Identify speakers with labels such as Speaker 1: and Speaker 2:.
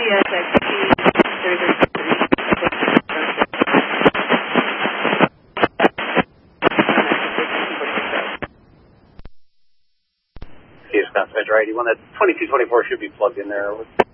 Speaker 1: Houston, Metro 81, that 2224 should be plugged in there.